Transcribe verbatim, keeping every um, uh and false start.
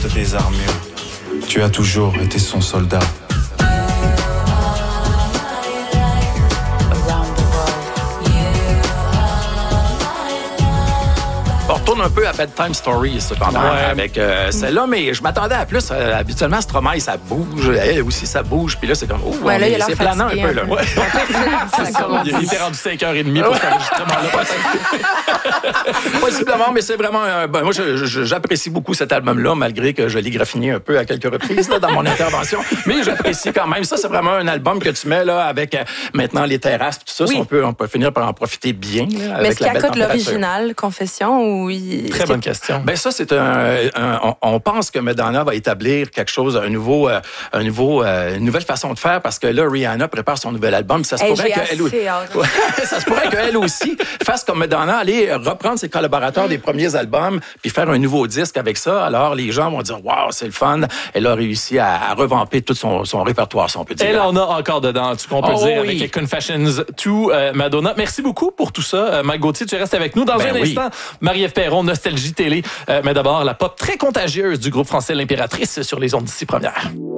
porte tes armures. Tu as toujours été son soldat. On retourne un peu à Bedtime Story, cependant, ouais. avec euh, celle-là, mais je m'attendais à plus. Euh, habituellement, Stromae, ça bouge. Elle aussi, ça bouge. Puis là, c'est comme, oh, ouais, là, c'est planant un peu. Là. Ouais. C'est ça. Il était rendu cinq heures trente pour cet enregistrement-là. Possiblement, mais c'est vraiment... Un, ben, moi, je, je, j'apprécie beaucoup cet album-là, malgré que je l'ai graffiné un peu à quelques reprises là, dans mon intervention. Mais j'apprécie quand même. Ça, c'est vraiment un album que tu mets là avec euh, maintenant les terrasses tout ça. Oui. On, peut, on peut finir par en profiter bien. Là, mais avec est-ce qu'il y a belle de l'original, Confession, ou... Il... Très bonne question. Ben ça, c'est un... un on, on pense que Madonna va établir quelque chose, un nouveau, euh, un nouveau, euh, une nouvelle façon de faire, parce que là, Rihanna prépare son nouvel album. Ça se hey, pourrait qu'elle aussi... ça se pourrait qu'elle aussi fasse comme Madonna, aller reprendre ses collaborateurs des premiers albums, puis faire un nouveau disque avec ça. Alors, les gens vont dire, waouh, c'est le fun. Elle a réussi à, à revamper tout son, son répertoire, si on peut dire. Elle en a encore dedans, tu qu'on peut oh, dire, oui. avec Confessions deux, euh, Madonna. Merci beaucoup pour tout ça. Euh, Mike Gauthier, tu restes avec nous. Dans ben un oui. instant, Marie-Ève Perron, Nostalgie Télé. Euh, mais d'abord, la pop très contagieuse du groupe français L'Impératrice sur les ondes d'ici première.